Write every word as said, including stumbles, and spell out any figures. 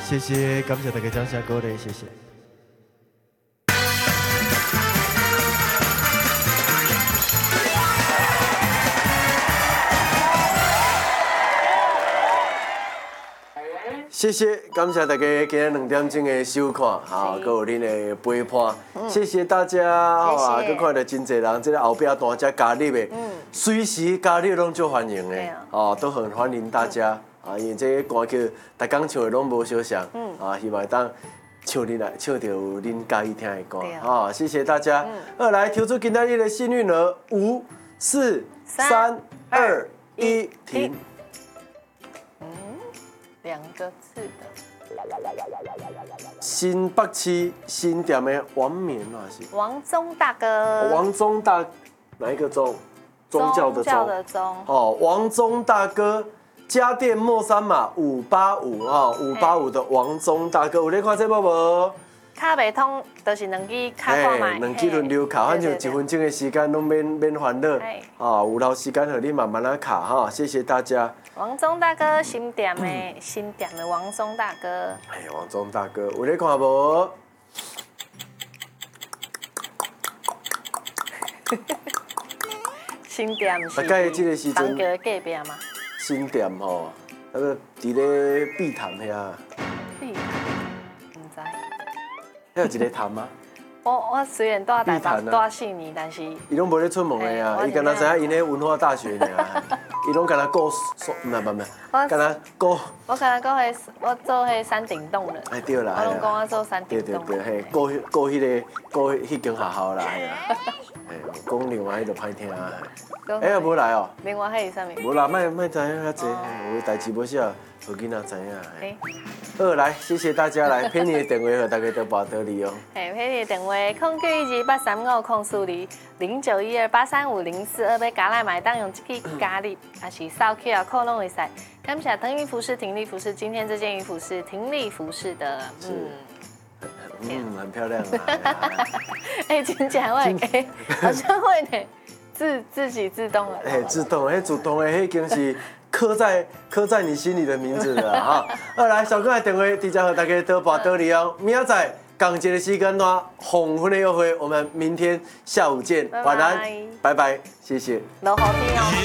谢谢，感谢大家掌声鼓励，谢谢。谢谢，感谢大家今日两点钟的收看，哈，还有恁的陪伴，谢谢大家，好啊，佮看到真侪人，这个后壁大家加入的，随时加入拢足欢迎的，哦，都很欢迎大家，啊，因为这个歌曲逐工唱的拢无相像，啊，希望当唱恁来唱到恁介意听的歌，啊，谢谢大家。二来抽出今仔日的幸运儿，五、四、三、二、一，停。 两个字的。 新北市新店的王冕老师。 王宗大哥。 王宗大，哪一个宗？宗教的宗。 宗教的宗。 哦，王宗大哥，家电莫三码五八五哈，五八五的王宗大哥，有咧看这部无？ 卡袂通，就是两支卡看卖。 两支轮流卡，反正一分钟的时间拢免免烦恼。啊，有留时间，互你慢慢来卡哈，谢谢大家。 王宗大哥，新店的新店的王宗大哥。 哎，王宗大哥，有咧看无？ 新店是大概这个时阵， 东桥隔壁嘛。 新店吼，那个伫咧碧潭遐。 碧潭，唔知。 遐有一个潭吗？ 我我虽然住台北住四年，但是伊拢无咧出门的啊，伊敢若知影因咧文化大学尔，伊拢敢若顾，唔係唔係唔係，敢若顧。 我敢若顧迄我做迄山顶洞的。 哎对啦， 我拢講我做山頂洞。 對對對，嘿，顧顧迄個顧迄間學校啦，係啊，誒，講另外迄就歹聽啊。哎，無來哦。 另外迄是啥物？ 無啦，莫莫知影遐濟，有代志要寫，互囡仔知影。好，來，謝謝大家來，偏你的電話，和大家都報得利用。 嘿，偏你的電話空九一二八三五空四二零九一二八三五零四二，要加來買當用這個加入，還是掃 Q R code 攏會使。感謝騰雲服飾、婷麗服飾，今天這件衣服是婷麗服飾的， 嗯，嗯，很漂亮啊。 哎，真假會，哎，好像會呢，自自己自動了。 哎，自動，哎，主動的，迄已經是。刻在刻在你心裡的名字了哈。二來，小哥的電話，提前和大家多報多利哦。明仔載港節的時間段，紅昏的約會，我們明天下午見。晚安，拜拜，謝謝。 落雨天哦。